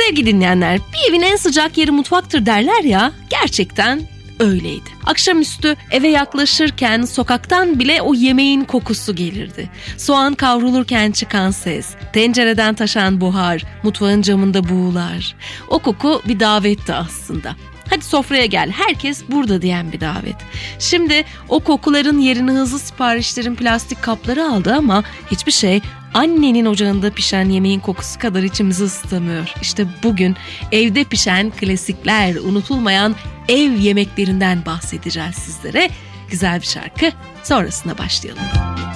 Sevgili dinleyenler, bir evin en sıcak yeri mutfaktır derler ya, gerçekten öyleydi. Akşamüstü eve yaklaşırken sokaktan bile o yemeğin kokusu gelirdi. Soğan kavrulurken çıkan ses, tencereden taşan buhar, mutfağın camında buğular. O koku bir davetti aslında. Hadi sofraya gel, herkes burada diyen bir davet. Şimdi o kokuların yerini hızlı siparişlerin plastik kapları aldı ama hiçbir şey annenin ocağında pişen yemeğin kokusu kadar içimizi ısıtamıyor. İşte bugün evde pişen klasikler, unutulmayan ev yemeklerinden bahsedeceğiz sizlere. Güzel bir şarkı sonrasına başlayalım.